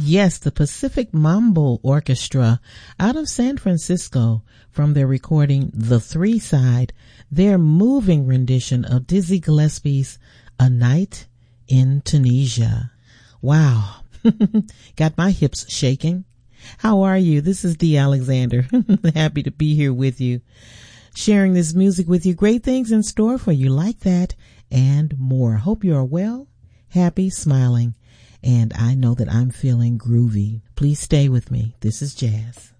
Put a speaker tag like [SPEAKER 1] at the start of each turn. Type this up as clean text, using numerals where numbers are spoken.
[SPEAKER 1] Yes, the Pacific Mambo Orchestra out of San Francisco, from their recording The Three Side, their moving rendition of Dizzy Gillespie's A Night in Tunisia. Wow. Got my hips shaking. How are you? This is Dee Alexander. Happy to be here with you, sharing this music with you. Great things in store for you like that and more. Hope you are well, happy, smiling, and I know that I'm feeling groovy. Please stay with me. This is Jazz.